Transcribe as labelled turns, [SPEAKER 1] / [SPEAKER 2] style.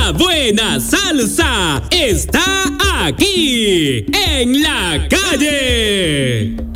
[SPEAKER 1] La buena salsa está aquí, en la calle.